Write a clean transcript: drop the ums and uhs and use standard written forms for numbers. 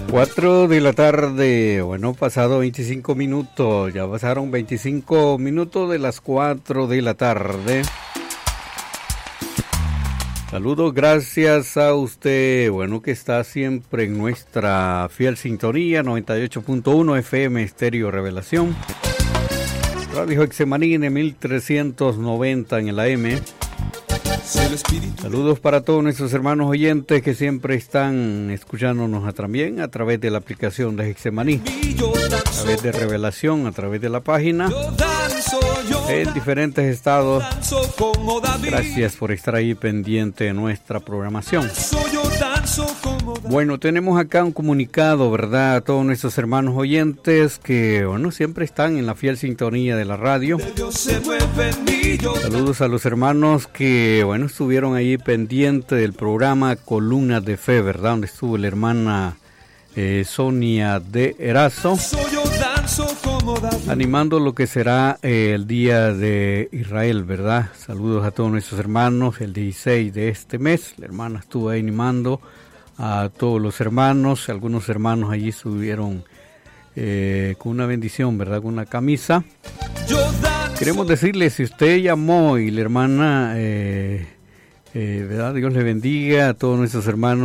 4 de la tarde, bueno, pasado 25 minutos, ya pasaron 25 minutos de las 4 de la tarde. Saludos, gracias a usted, bueno, que está siempre en nuestra fiel sintonía, 98.1 FM Estéreo Revelación. Radio Hexemaní de 1390 en el AM. Saludos para todos nuestros hermanos oyentes que siempre están escuchándonos también a través de la aplicación de Hexemaní, a través de Revelación, a través de la página, en diferentes estados. Gracias por estar ahí pendiente de nuestra programación. Bueno, tenemos acá un comunicado, ¿verdad? A todos nuestros hermanos oyentes que, bueno, siempre están en la fiel sintonía de la radio. Saludos a los hermanos que, bueno, estuvieron ahí pendientes del programa Columnas de Fe, ¿verdad? Donde estuvo la hermana Sonia de Erazo, animando lo que será el Día de Israel, ¿verdad? Saludos a todos nuestros hermanos. El 16 de este mes, la hermana estuvo ahí animando a todos los hermanos. Algunos hermanos allí subieron con una bendición, ¿verdad? Con una camisa. Queremos decirle, si usted llamó y la hermana, ¿verdad? Dios le bendiga a todos nuestros hermanos